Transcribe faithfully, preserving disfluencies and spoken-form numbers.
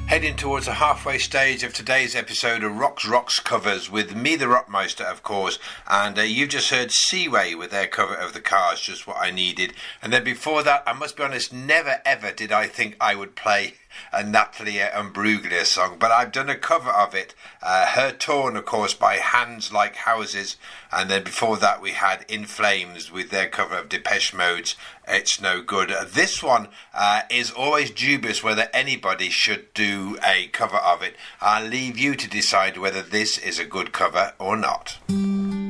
Heading towards the halfway stage of today's episode of Rocks Rocks Covers with me, the Rockmeister, of course, and uh, you've just heard Seaway with their cover of The Cars, Just What I Needed. And then before that, I must be honest, never ever did I think I would play a Natalie Imbruglia song, but I've done a cover of it, uh, Her Torn, of course, by Hands Like Houses, and then before that we had In Flames with their cover of Depeche Mode's It's No Good. This one uh, is always dubious whether anybody should do a cover of it. I'll leave you to decide whether this is a good cover or not.